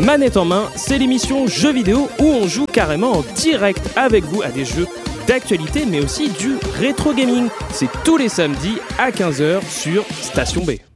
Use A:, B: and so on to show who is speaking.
A: Manette en main, c'est l'émission jeux vidéo où on joue carrément en direct avec vous à des jeux d'actualité mais aussi du rétro gaming. C'est tous les samedis à 15h sur Station B.